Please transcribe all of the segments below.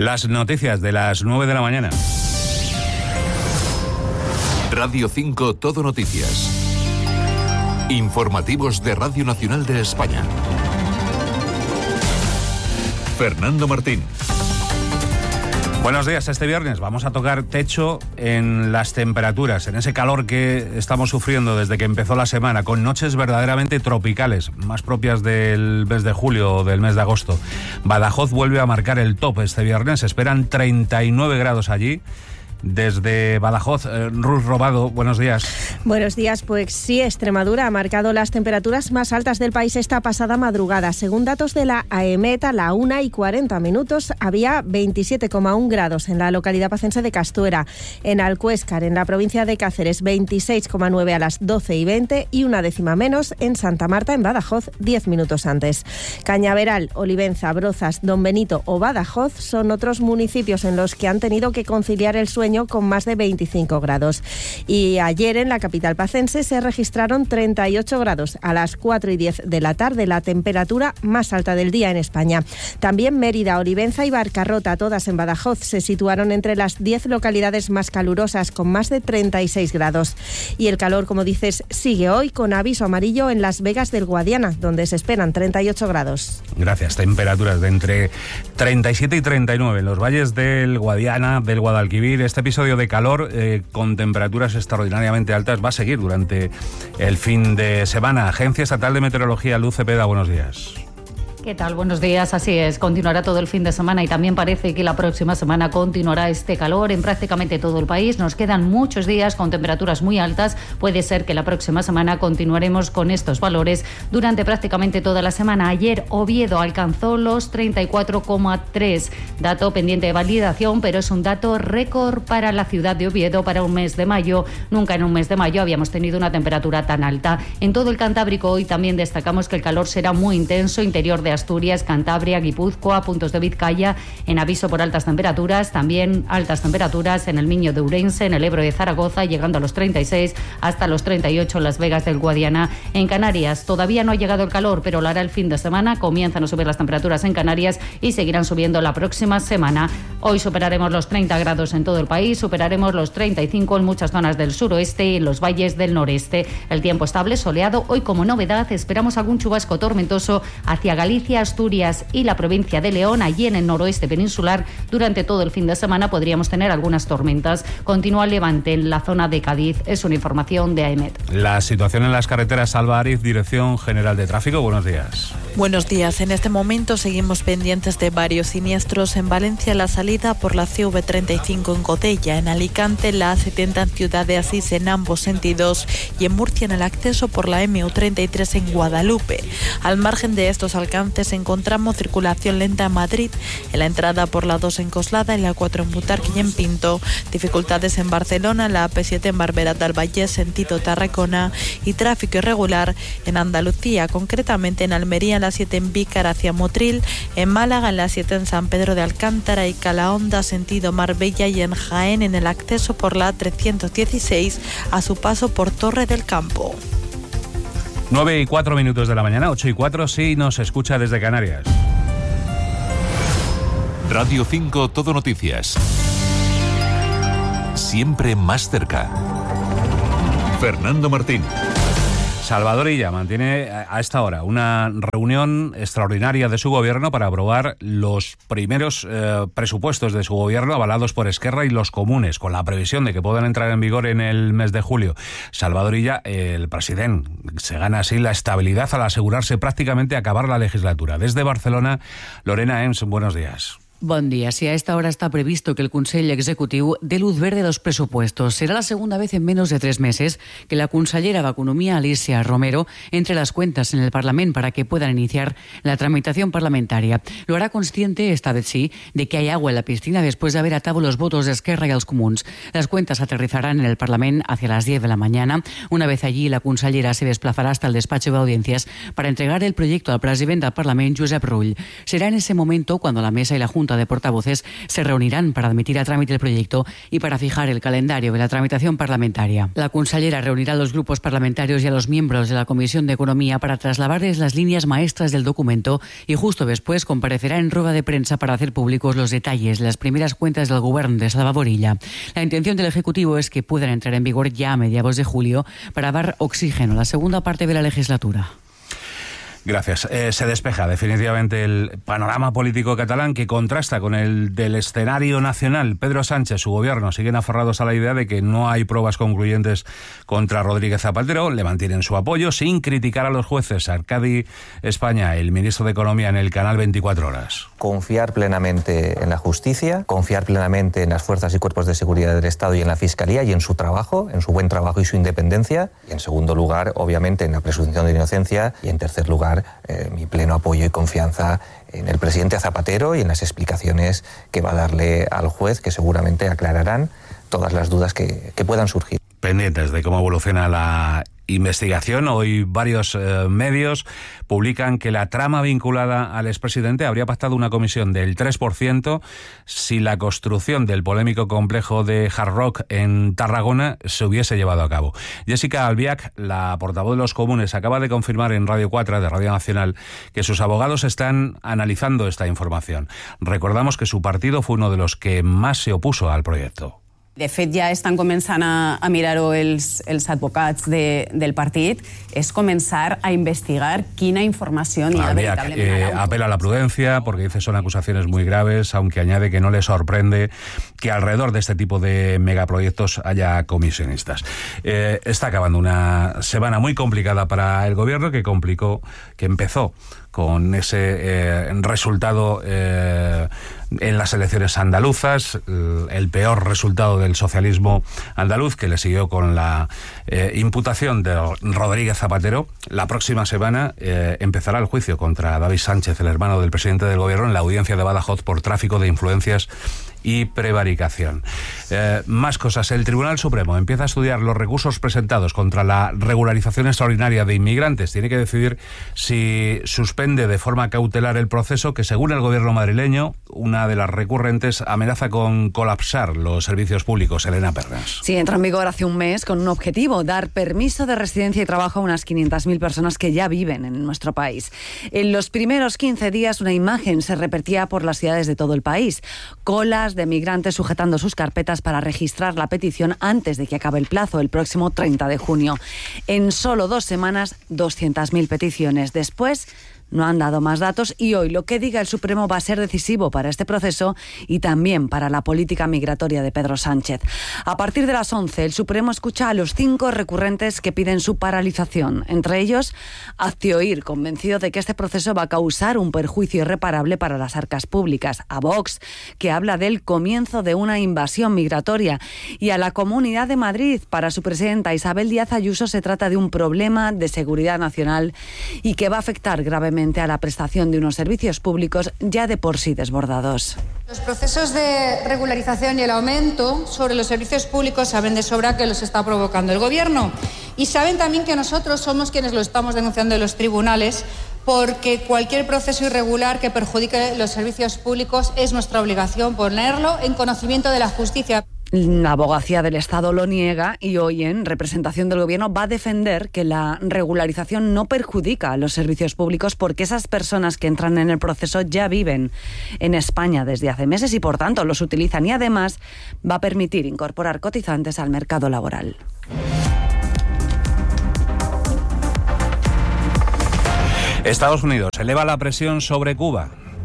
Las noticias de las 9 de la mañana. Radio 5 Todo Noticias. Informativos de Radio Nacional de España. Fernando Martín. Buenos días. Este viernes vamos a tocar techo en las temperaturas, en ese calor que estamos sufriendo desde que empezó la semana, con noches verdaderamente tropicales, más propias del mes de julio o del mes de agosto. Badajoz vuelve a marcar el top este viernes, esperan 39 grados allí. Desde Badajoz, Ruth Robado, buenos días. Buenos días, pues sí, Extremadura ha marcado las temperaturas más altas del país esta pasada madrugada. Según datos de la AEMET, a la 1:40 había 27,1 grados en la localidad pacense de Castuera. En Alcuéscar, en la provincia de Cáceres, 26,9 a las 12:20 y una décima menos en Santa Marta, en Badajoz, 10 minutos antes. Cañaveral, Olivenza, Brozas, Don Benito o Badajoz son otros municipios en los que han tenido que conciliar el sueño con más de 25 grados. Y ayer en la capital pacense se registraron 38 grados a las 4:10 de la tarde, la temperatura más alta del día en España. También Mérida, Olivenza y Barcarrota, todas en Badajoz, se situaron entre las 10 localidades más calurosas, con más de 36 grados. Y el calor, como dices, sigue hoy con aviso amarillo en Las Vegas del Guadiana, donde se esperan 38 grados. Gracias. Temperaturas de entre 37 y 39 en los valles del Guadiana, del Guadalquivir. Este episodio de calor con temperaturas extraordinariamente altas va a seguir durante el fin de semana. Agencia Estatal de Meteorología, Luz Cepeda, buenos días. ¿Qué tal? Buenos días. Así es, continuará todo el fin de semana y también parece que la próxima semana continuará este calor en prácticamente todo el país. Nos quedan muchos días con temperaturas muy altas. Puede ser que la próxima semana continuaremos con estos valores durante prácticamente toda la semana. Ayer Oviedo alcanzó los 34,3, dato pendiente de validación, pero es un dato récord para la ciudad de Oviedo para un mes de mayo. Nunca en un mes de mayo habíamos tenido una temperatura tan alta. En todo el Cantábrico hoy también destacamos que el calor será muy intenso, interior de Asturias, Cantabria, Guipúzcoa, puntos de Vizcaya en aviso por altas temperaturas, también altas temperaturas en el Miño de Ourense, en el Ebro de Zaragoza, llegando a los 36 hasta los 38 en Las Vegas del Guadiana. En Canarias todavía no ha llegado el calor, pero lo hará el fin de semana. Comienzan a subir las temperaturas en Canarias y seguirán subiendo la próxima semana. Hoy superaremos los 30 grados en todo el país, superaremos los 35 en muchas zonas del suroeste y en los valles del noreste. El tiempo estable, soleado. Hoy, como novedad, esperamos algún chubasco tormentoso hacia Galicia, Asturias y la provincia de León. Allí en el noroeste peninsular durante todo el fin de semana podríamos tener algunas tormentas. Continúa el levante en la zona de Cádiz. Es una información de AEMET. La situación en las carreteras. Salva Ariz, Dirección General de Tráfico, buenos días. Buenos días. En este momento seguimos pendientes de varios siniestros. En Valencia, la salida por la CV35 en Godella, en Alicante la A70 en Ciudad de Asís en ambos sentidos y en Murcia en el acceso por la MU33 en Guadalupe. Al margen de estos alcances encontramos circulación lenta en Madrid, en la entrada por la 2 en Coslada, en la 4 en Butarque y en Pinto. Dificultades en Barcelona, la AP7 en Barberà del Vallès, sentido Tarragona, y tráfico irregular en Andalucía, concretamente en Almería, en la 7 en Vícar hacia Motril, en Málaga, en la 7 en San Pedro de Alcántara y Calahonda, sentido Marbella, y en Jaén, en el acceso por la 316 a su paso por Torre del Campo. 9:04 de la mañana, 8:04, sí nos escucha desde Canarias. Radio 5 Todo Noticias. Siempre más cerca. Fernando Martín. Salvador Illa mantiene a esta hora una reunión extraordinaria de su gobierno para aprobar los primeros presupuestos de su gobierno avalados por Esquerra y los comunes, con la previsión de que puedan entrar en vigor en el mes de julio. Salvador Illa, el presidente, se gana así la estabilidad al asegurarse prácticamente acabar la legislatura. Desde Barcelona, Lorena Ems, buenos días. Bon dia. Si a esta hora está previsto que el Consell Executiu dé luz verde a los presupuestos. Será la segunda vez en menos de 3 meses que la consellera d'Economia, Alicia Romero, entre las cuentas en el Parlament para que puedan iniciar la tramitación parlamentaria. Lo hará consciente, esta vez sí, de que hay agua en la piscina después de haber atado los votos de Esquerra y los comuns. Las cuentas aterrizarán en el Parlament hacia las 10 de la mañana. Una vez allí, la consellera se desplazará hasta el despacho de audiencias para entregar el proyecto al presidente del Parlament, Josep Rull. Será en ese momento cuando la mesa y la Junta Junta de Portavoces se reunirán para admitir a trámite el proyecto y para fijar el calendario de la tramitación parlamentaria. La consellera reunirá a los grupos parlamentarios y a los miembros de la Comisión de Economía para trasladarles las líneas maestras del documento y justo después comparecerá en rueda de prensa para hacer públicos los detalles de las primeras cuentas del Gobierno de Salvador Illa. La intención del Ejecutivo es que puedan entrar en vigor ya a mediados de julio para dar oxígeno a la segunda parte de la legislatura. Gracias. Se despeja definitivamente el panorama político catalán, que contrasta con el del escenario nacional. Pedro Sánchez, su gobierno, siguen aferrados a la idea de que no hay pruebas concluyentes contra Rodríguez Zapatero. Le mantienen su apoyo sin criticar a los jueces. Arcadi España, el ministro de Economía, en el canal 24 Horas. Confiar plenamente en la justicia, confiar plenamente en las fuerzas y cuerpos de seguridad del Estado y en la Fiscalía y en su trabajo, en su buen trabajo y su independencia. Y en segundo lugar, obviamente, en la presunción de inocencia. Y en tercer lugar, mi pleno apoyo y confianza en el presidente Zapatero y en las explicaciones que va a darle al juez, que seguramente aclararán todas las dudas que puedan surgir. Pendientes de cómo evoluciona la investigación. Hoy varios medios publican que la trama vinculada al expresidente habría pactado una comisión del 3% si la construcción del polémico complejo de Hard Rock en Tarragona se hubiese llevado a cabo. Jessica Albiach, la portavoz de los Comunes, acaba de confirmar en Radio 4 de Radio Nacional que sus abogados están analizando esta información. Recordamos que su partido fue uno de los que más se opuso al proyecto. De fet, ja estan començant a mirar-ho els advocats del partit, és començar a investigar quina informació n'hi ha veritablement. Apela a la prudencia porque dice son acusaciones muy graves, aunque añade que no le sorprende que alrededor de este tipo de megaproyectos haya comisionistas. Está acabando una semana muy complicada para el gobierno que empezó con ese resultado en las elecciones andaluzas, el peor resultado del socialismo andaluz, que le siguió con la imputación de Rodríguez Zapatero. La próxima semana empezará el juicio contra David Sánchez, el hermano del presidente del gobierno, en la audiencia de Badajoz por tráfico de influencias y prevaricación. Más cosas. El Tribunal Supremo empieza a estudiar los recursos presentados contra la regularización extraordinaria de inmigrantes. Tiene que decidir si suspende de forma cautelar el proceso, que según el gobierno madrileño, una de las recurrentes amenaza con colapsar los servicios públicos. Elena Pernas. Sí, entró en vigor hace un mes con un objetivo: dar permiso de residencia y trabajo a unas 500.000 personas que ya viven en nuestro país. En los primeros 15 días una imagen se repetía por las ciudades de todo el país. Colas de migrantes sujetando sus carpetas para registrar la petición antes de que acabe el plazo, el próximo 30 de junio. En solo 2 semanas, 200.000 peticiones. Después no han dado más datos y hoy lo que diga el Supremo va a ser decisivo para este proceso y también para la política migratoria de Pedro Sánchez. A partir de las 11, el Supremo escucha a los 5 recurrentes que piden su paralización. Entre ellos, Aztioir, convencido de que este proceso va a causar un perjuicio irreparable para las arcas públicas. A Vox, que habla del comienzo de una invasión migratoria. Y a la Comunidad de Madrid, para su presidenta Isabel Díaz Ayuso, se trata de un problema de seguridad nacional y que va a afectar gravemente a la prestación de unos servicios públicos ya de por sí desbordados. Los procesos de regularización y el aumento sobre los servicios públicos saben de sobra que los está provocando el Gobierno. Y saben también que nosotros somos quienes lo estamos denunciando en los tribunales, porque cualquier proceso irregular que perjudique los servicios públicos es nuestra obligación ponerlo en conocimiento de la justicia. La abogacía del Estado lo niega y hoy, en representación del Gobierno, va a defender que la regularización no perjudica a los servicios públicos porque esas personas que entran en el proceso ya viven en España desde hace meses y, por tanto, los utilizan, y además va a permitir incorporar cotizantes al mercado laboral. Estados Unidos eleva la presión sobre Cuba.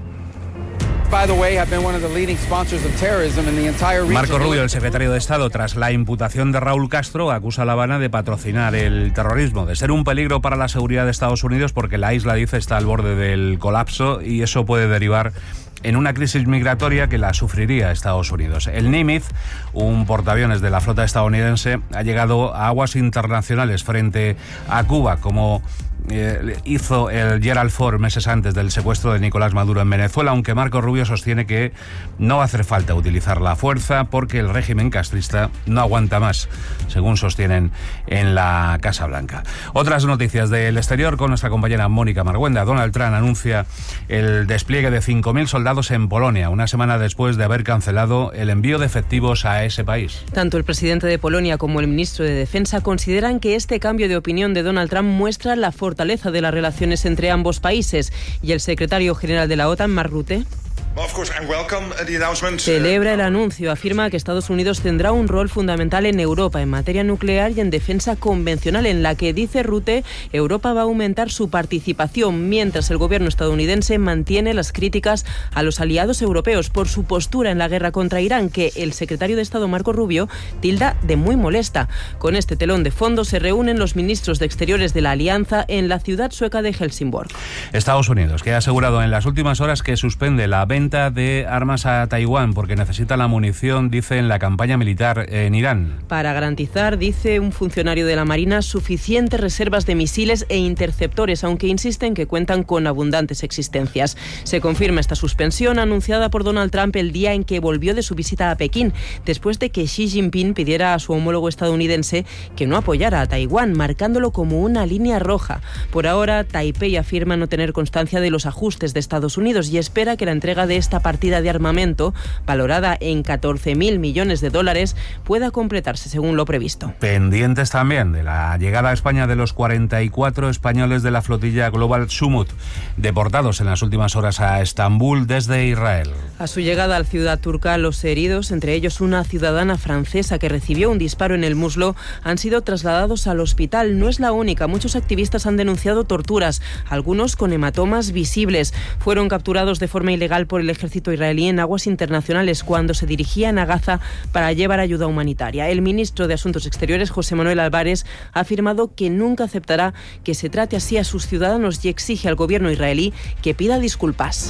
Marco Rubio, el secretario de Estado, tras la imputación de Raúl Castro, acusa a La Habana de patrocinar el terrorismo, de ser un peligro para la seguridad de Estados Unidos porque la isla, dice, está al borde del colapso y eso puede derivar en una crisis migratoria que la sufriría Estados Unidos. El Nimitz, un portaaviones de la flota estadounidense, ha llegado a aguas internacionales frente a Cuba como hizo el Gerald Ford meses antes del secuestro de Nicolás Maduro en Venezuela, aunque Marco Rubio sostiene que no va a hacer falta utilizar la fuerza porque el régimen castrista no aguanta más, según sostienen en la Casa Blanca. Otras noticias del exterior con nuestra compañera Mónica Marguenda. Donald Trump anuncia el despliegue de 5.000 soldados en Polonia, una semana después de haber cancelado el envío de efectivos a ese país. Tanto el presidente de Polonia como el ministro de Defensa consideran que este cambio de opinión de Donald Trump muestra la fortaleza de las relaciones entre ambos países. Y el secretario general de la OTAN, Mark Rutte, celebra el anuncio. Afirma que Estados Unidos tendrá un rol fundamental en Europa en materia nuclear y en defensa convencional, en la que, dice Rutte, Europa va a aumentar su participación, mientras el gobierno estadounidense mantiene las críticas a los aliados europeos por su postura en la guerra contra Irán, que el secretario de Estado Marco Rubio tilda de muy molesta. Con este telón de fondo se reúnen los ministros de Exteriores de la Alianza en la ciudad sueca de Helsingborg. Estados Unidos, que ha asegurado en las últimas horas que suspende la venta de armas a Taiwán porque necesita la munición, dice, en la campaña militar en Irán. Para garantizar, dice un funcionario de la Marina, suficientes reservas de misiles e interceptores, aunque insisten que cuentan con abundantes existencias. Se confirma esta suspensión anunciada por Donald Trump el día en que volvió de su visita a Pekín, después de que Xi Jinping pidiera a su homólogo estadounidense que no apoyara a Taiwán, marcándolo como una línea roja. Por ahora, Taipei afirma no tener constancia de los ajustes de Estados Unidos y espera que la entrega de esta partida de armamento, valorada en 14.000 millones de dólares, pueda completarse según lo previsto. Pendientes también de la llegada a España de los 44 españoles de la flotilla Global Sumut, deportados en las últimas horas a Estambul desde Israel. A su llegada a la ciudad turca, los heridos, entre ellos una ciudadana francesa que recibió un disparo en el muslo, han sido trasladados al hospital. No es la única. Muchos activistas han denunciado torturas, algunos con hematomas visibles. Fueron capturados de forma ilegal por el ejército israelí en aguas internacionales cuando se dirigían a Gaza para llevar ayuda humanitaria. El ministro de Asuntos Exteriores, José Manuel Álvarez, ha afirmado que nunca aceptará que se trate así a sus ciudadanos y exige al gobierno israelí que pida disculpas.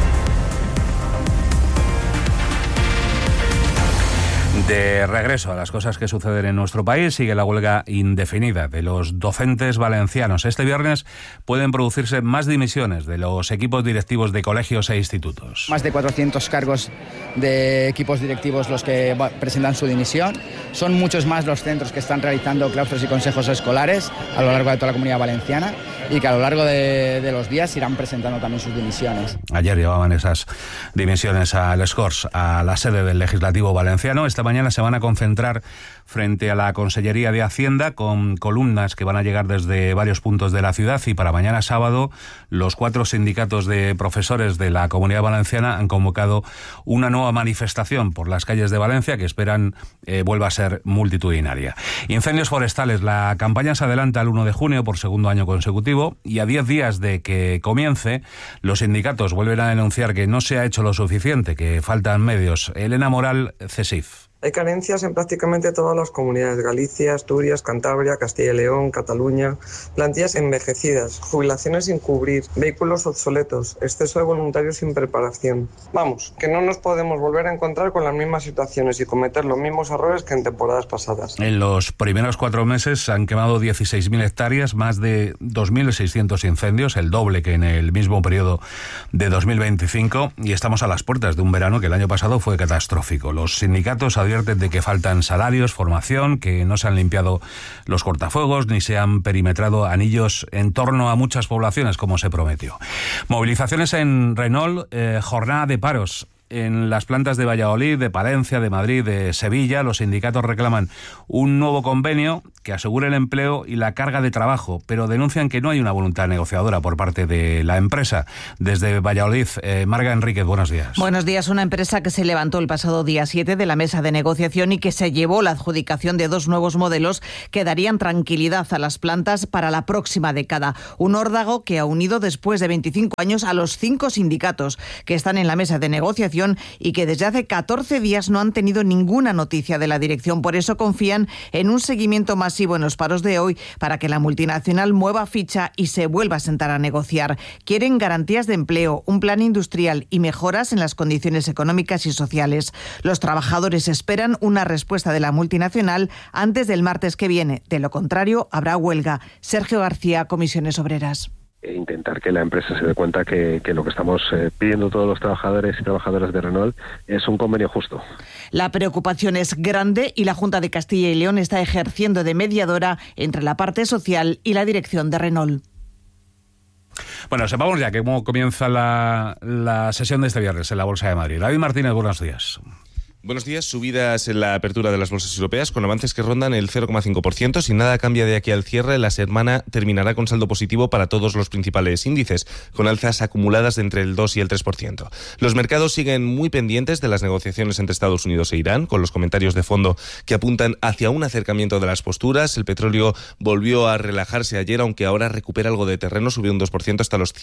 De regreso a las cosas que suceden en nuestro país, sigue la huelga indefinida de los docentes valencianos. Este viernes pueden producirse más dimisiones de los equipos directivos de colegios e institutos. Más de 400 cargos de equipos directivos los que presentan su dimisión. Son muchos más los centros que están realizando claustros y consejos escolares a lo largo de toda la Comunidad Valenciana y que a lo largo de los días irán presentando también sus dimisiones. Ayer llevaban esas dimisiones a Les Corts, a la sede del Legislativo valenciano. Esta mañana se van a concentrar frente a la Consellería de Hacienda con columnas que van a llegar desde varios puntos de la ciudad, y para mañana sábado los 4 sindicatos de profesores de la Comunidad Valenciana han convocado una nueva manifestación por las calles de Valencia que esperan vuelva a ser multitudinaria. Incendios forestales. La campaña se adelanta al 1 de junio por segundo año consecutivo y a 10 días de que comience, los sindicatos vuelven a denunciar que no se ha hecho lo suficiente, que faltan medios. Elena Moral, CESIF. Hay carencias en prácticamente todas las comunidades: Galicia, Asturias, Cantabria, Castilla y León, Cataluña. Plantillas envejecidas, jubilaciones sin cubrir, vehículos obsoletos, exceso de voluntarios sin preparación. Vamos, que no nos podemos volver a encontrar con las mismas situaciones y cometer los mismos errores que en temporadas pasadas. En los primeros 4 meses se han quemado 16.000 hectáreas, más de 2.600 incendios, el doble que en el mismo periodo de 2025, y estamos a las puertas de un verano que el año pasado fue catastrófico. Los sindicatos advierten de que faltan salarios, formación, que no se han limpiado los cortafuegos ni se han perimetrado anillos en torno a muchas poblaciones como se prometió. Movilizaciones en Renault, jornada de paros en las plantas de Valladolid, de Palencia, de Madrid, de Sevilla. Los sindicatos reclaman un nuevo convenio que asegure el empleo y la carga de trabajo, pero denuncian que no hay una voluntad negociadora por parte de la empresa. Desde Valladolid, Marga Enríquez, buenos días. Buenos días. Una empresa que se levantó el pasado día 7 de la mesa de negociación y que se llevó la adjudicación de 2 nuevos modelos que darían tranquilidad a las plantas para la próxima década. Un órdago que ha unido después de 25 años a los 5 sindicatos que están en la mesa de negociación y que desde hace 14 días no han tenido ninguna noticia de la dirección. Por eso confían en un seguimiento más masivo en los paros de hoy para que la multinacional mueva ficha y se vuelva a sentar a negociar. Quieren garantías de empleo, un plan industrial y mejoras en las condiciones económicas y sociales. Los trabajadores esperan una respuesta de la multinacional antes del martes que viene. De lo contrario, habrá huelga. Sergio García, Comisiones Obreras. Intentar que la empresa se dé cuenta que lo que estamos pidiendo todos los trabajadores y trabajadoras de Renault es un convenio justo. La preocupación es grande y la Junta de Castilla y León está ejerciendo de mediadora entre la parte social y la dirección de Renault. Bueno, sepamos ya cómo comienza la sesión de este viernes en la Bolsa de Madrid. David Martínez, buenos días. Buenos días. Subidas en la apertura de las bolsas europeas con avances que rondan el 0,5%. Si nada cambia de aquí al cierre, la semana terminará con saldo positivo para todos los principales índices, con alzas acumuladas de entre el 2 y el 3%. Los mercados siguen muy pendientes de las negociaciones entre Estados Unidos e Irán, con los comentarios de fondo que apuntan hacia un acercamiento de las posturas. El petróleo volvió a relajarse ayer, aunque ahora recupera algo de terreno, subió un 2% hasta los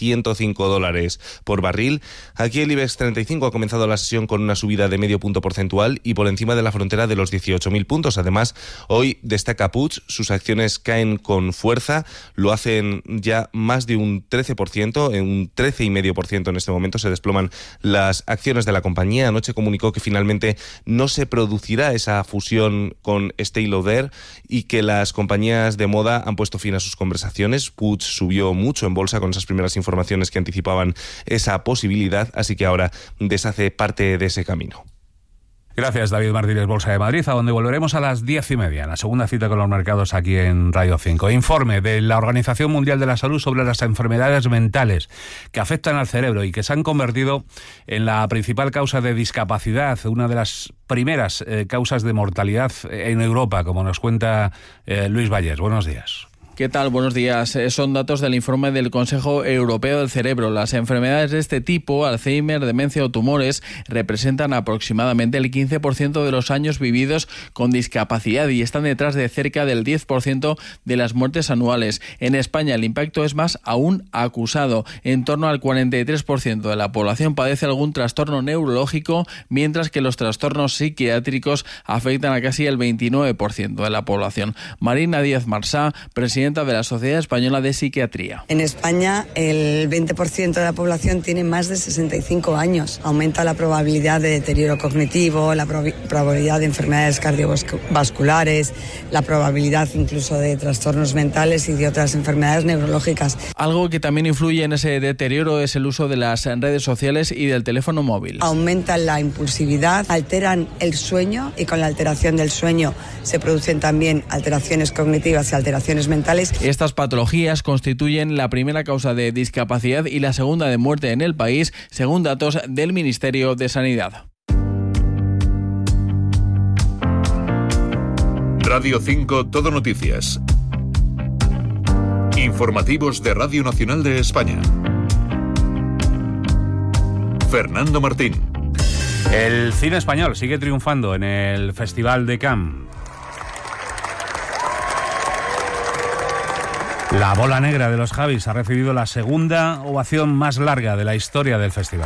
$105 por barril. Aquí el IBEX 35 ha comenzado la sesión con una subida de medio punto porcentual y por encima de la frontera de los 18.000 puntos. Además, hoy destaca Puig, sus acciones caen con fuerza, lo hacen ya más de un 13%, en un 13,5% en este momento se desploman las acciones de la compañía. Anoche comunicó que finalmente no se producirá esa fusión con Estée Lauder y que las compañías de moda han puesto fin a sus conversaciones. Puig subió mucho en bolsa con esas primeras informaciones que anticipaban esa posibilidad, así que ahora deshace parte de ese camino. Gracias, David Martínez, Bolsa de Madrid, a donde volveremos a las 10:30, la segunda cita con los mercados aquí en Radio 5. Informe de la Organización Mundial de la Salud sobre las enfermedades mentales que afectan al cerebro y que se han convertido en la principal causa de discapacidad, una de las primeras causas de mortalidad en Europa, como nos cuenta Luis Vallés. Buenos días. ¿Qué tal? Buenos días. Son datos del informe del Consejo Europeo del Cerebro. Las enfermedades de este tipo, Alzheimer, demencia o tumores, representan aproximadamente el 15% de los años vividos con discapacidad y están detrás de cerca del 10% de las muertes anuales. En España el impacto es más aún acusado. En torno al 43% de la población padece algún trastorno neurológico, mientras que los trastornos psiquiátricos afectan a casi el 29% de la población. Marina Díaz Marsá, presidenta de la Sociedad Española de Psiquiatría. En España, el 20% de la población tiene más de 65 años. Aumenta la probabilidad de deterioro cognitivo, la probabilidad de enfermedades cardiovasculares, la probabilidad incluso de trastornos mentales y de otras enfermedades neurológicas. Algo que también influye en ese deterioro es el uso de las redes sociales y del teléfono móvil. Aumentan la impulsividad, alteran el sueño y con la alteración del sueño se producen también alteraciones cognitivas y alteraciones mentales. Estas patologías constituyen la primera causa de discapacidad y la segunda de muerte en el país, según datos del Ministerio de Sanidad. Radio 5 Todo Noticias. Informativos de Radio Nacional de España. Fernando Martín. El cine español sigue triunfando en el Festival de Cannes. La Bola Negra de los Javis ha recibido la segunda ovación más larga de la historia del festival.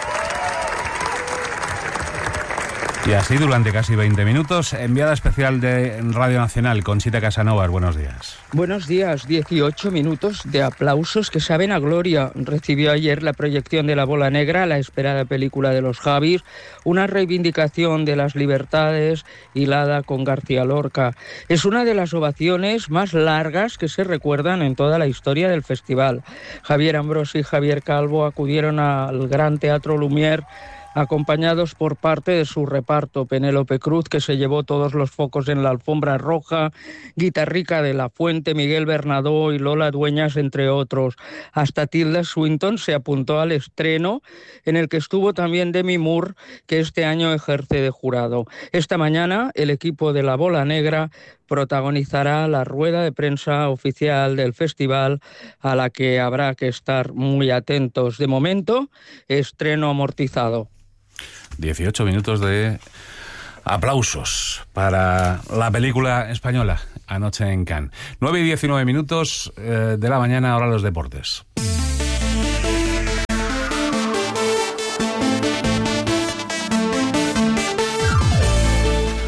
Y así durante casi 20 minutos, enviada especial de Radio Nacional, Conchita Casanova, buenos días. Buenos días, 18 minutos de aplausos que saben a gloria. Recibió ayer la proyección de La Bola Negra, la esperada película de los Javis, una reivindicación de las libertades hilada con García Lorca. Es una de las ovaciones más largas que se recuerdan en toda la historia del festival. Javier Ambrosi y Javier Calvo acudieron al Gran Teatro Lumière acompañados por parte de su reparto. Penélope Cruz, que se llevó todos los focos en la alfombra roja, Guitarrica de la Fuente, Miguel Bernadó y Lola Dueñas, entre otros. Hasta Tilda Swinton se apuntó al estreno, en el que estuvo también Demi Moore, que este año ejerce de jurado. Esta mañana, el equipo de La Bola Negra protagonizará la rueda de prensa oficial del festival, a la que habrá que estar muy atentos. De momento, estreno amortizado. 18 minutos de aplausos para la película española anoche en Cannes. 9 y 19 minutos de la mañana, ahora los deportes.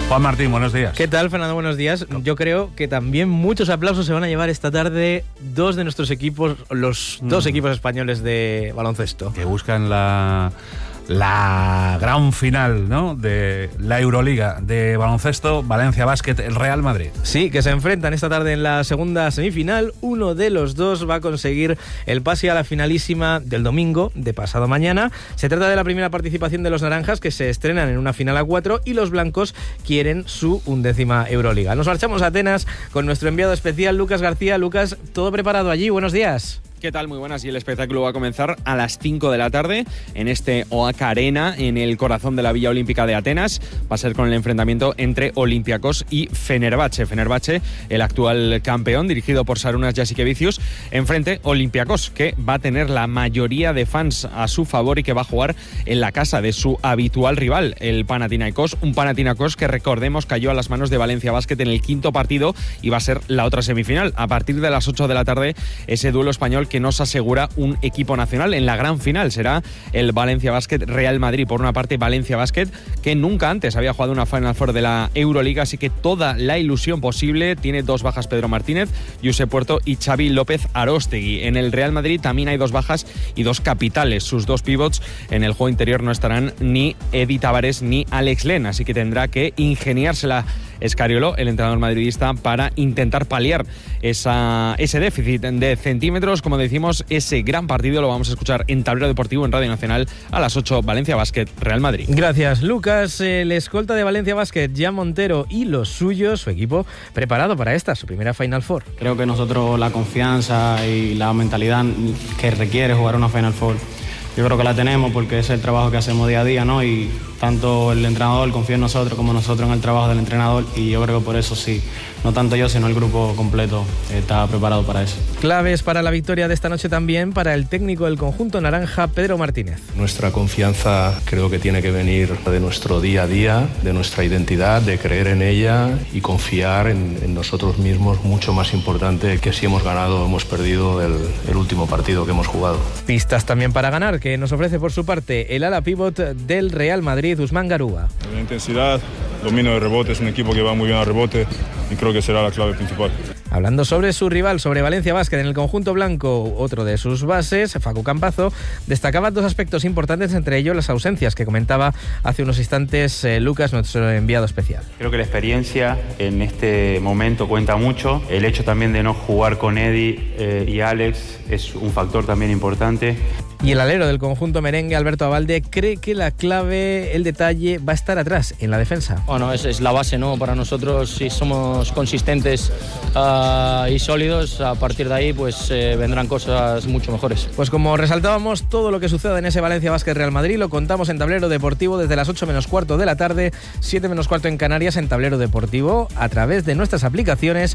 Juan Martín, buenos días. ¿Qué tal, Fernando? Buenos días. Yo creo que también muchos aplausos se van a llevar esta tarde dos de nuestros equipos, los dos equipos españoles de baloncesto. Que buscan la gran final, ¿no?, de la Euroliga de baloncesto, Valencia Basket, el Real Madrid. Sí, que se enfrentan esta tarde en la segunda semifinal. Uno de los dos va a conseguir el pase a la finalísima del domingo, de pasado mañana. Se trata de la primera participación de los naranjas, que se estrenan en una final a 4, y los blancos quieren su 11ª Euroliga. Nos marchamos a Atenas con nuestro enviado especial, Lucas García. Lucas, ¿todo preparado allí? Buenos días. ¿Qué tal? Muy buenas. Y el espectáculo va a comenzar a las 5 de la tarde en este Oaca Arena, en el corazón de la Villa Olímpica de Atenas. Va a ser con el enfrentamiento entre Olympiacos y Fenerbahce. Fenerbahce, el actual campeón, dirigido por Sarunas Jasikevicius, enfrente Olympiacos, que va a tener la mayoría de fans a su favor y que va a jugar en la casa de su habitual rival, el Panathinaikos. Un Panathinaikos que, recordemos, cayó a las manos de Valencia Basket en el quinto partido y va a ser la otra semifinal. A partir de las 8 de la tarde, ese duelo español que nos asegura un equipo nacional. En la gran final será el Valencia Basket Real Madrid. Por una parte, Valencia Basket, que nunca antes había jugado una Final Four de la Euroliga, así que toda la ilusión posible. Tiene 2 bajas Pedro Martínez, Josep Puerto y Xavi López Aróstegui. En el Real Madrid también hay 2 bajas y 2 capitales. Sus 2 pivots en el juego interior no estarán ni Edi Tavares ni Alex Len, así que tendrá que ingeniársela Escariolo, el entrenador madridista, para intentar paliar ese déficit de centímetros. Como decimos, ese gran partido lo vamos a escuchar en Tablero Deportivo, en Radio Nacional, a las 8, Valencia Basket, Real Madrid. Gracias, Lucas. El escolta de Valencia Basket, Jan Montero, y los suyos, su equipo, preparado para su primera Final Four. Creo que nosotros la confianza y la mentalidad que requiere jugar una Final Four, yo creo que la tenemos porque es el trabajo que hacemos día a día, ¿no? Y tanto el entrenador confía en nosotros como nosotros en el trabajo del entrenador, y yo creo que por eso sí, no tanto yo, sino el grupo completo está preparado para eso. Claves para la victoria de esta noche también para el técnico del conjunto naranja, Pedro Martínez. Nuestra confianza creo que tiene que venir de nuestro día a día, de nuestra identidad, de creer en ella y confiar en nosotros mismos, mucho más importante que si hemos ganado o hemos perdido el último partido que hemos jugado. Pistas también para ganar, que nos ofrece por su parte el ala pívot del Real Madrid, Usman Garuba. La intensidad, dominio de rebote, es un equipo que va muy bien al rebote y creo que será la clave principal. Hablando sobre su rival, sobre Valencia Basket en el conjunto blanco, otro de sus bases, Facu Campazo, destacaba 2 aspectos importantes, entre ellos las ausencias que comentaba hace unos instantes Lucas, nuestro enviado especial. Creo que la experiencia en este momento cuenta mucho. El hecho también de no jugar con Eddie y Alex es un factor también importante. Y el alero del conjunto merengue, Alberto Abalde, cree que la clave, el detalle, va a estar atrás, en la defensa. Bueno, es la base, ¿no? Para nosotros, si somos consistentes y sólidos, a partir de ahí pues vendrán cosas mucho mejores. Pues como resaltábamos, todo lo que sucede en ese Valencia Basket Real Madrid lo contamos en Tablero Deportivo desde las 8 menos cuarto de la tarde, 7 menos cuarto en Canarias, en Tablero Deportivo, a través de nuestras aplicaciones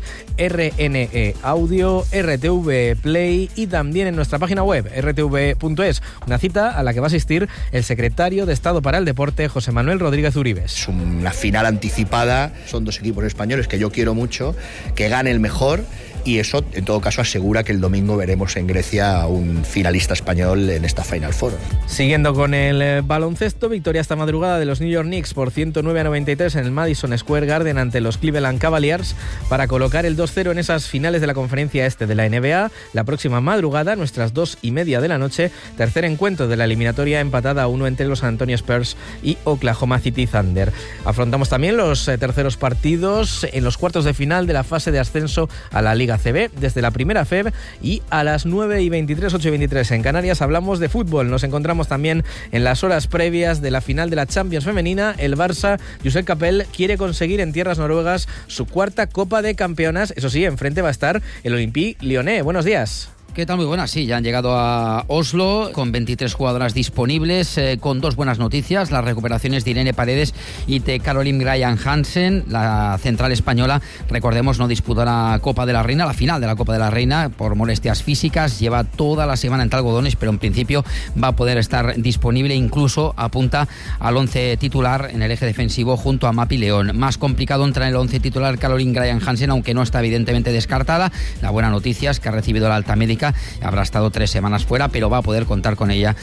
RNE Audio, RTV Play y también en nuestra página web, rtv.es. Una cita a la que va a asistir el secretario de Estado para el Deporte, José Manuel Rodríguez Uribes. Es una final anticipada, son 2 equipos españoles que yo quiero mucho, que gane el mejor, y eso en todo caso asegura que el domingo veremos en Grecia a un finalista español en esta Final Four. Siguiendo con el baloncesto, victoria esta madrugada de los New York Knicks por 109-93 en el Madison Square Garden ante los Cleveland Cavaliers para colocar el 2-0 en esas finales de la conferencia este de la NBA. La próxima madrugada, nuestras 2:30 de la noche, tercer encuentro de la eliminatoria empatada a 1 entre los San Antonio Spurs y Oklahoma City Thunder. Afrontamos también los terceros partidos en los cuartos de final de la fase de ascenso a la Liga CB desde la primera FEB, y a las 9:23, 8:23 en Canarias hablamos de fútbol. Nos encontramos también en las horas previas de la final de la Champions femenina. El Barça, Josep Capel, quiere conseguir en tierras noruegas su 4ª Copa de Campeonas. Eso sí, enfrente va a estar el Olympique Lyonnais. Buenos días. ¿Qué tal? Muy buenas. Sí, ya han llegado a Oslo con 23 jugadoras disponibles, con 2 buenas noticias: las recuperaciones de Irene Paredes y de Caroline Graham Hansen. La central española, recordemos, no disputó la Copa de la Reina, la final de la Copa de la Reina, por molestias físicas. Lleva toda la semana entre algodones, pero en principio va a poder estar disponible. Incluso apunta al 11 titular en el eje defensivo junto a Mapi León. Más complicado entrar en el 11 titular Caroline Graham Hansen, aunque no está evidentemente descartada. La buena noticia es que ha recibido la alta médica, habrá estado 3 semanas fuera, pero va a poder contar con ella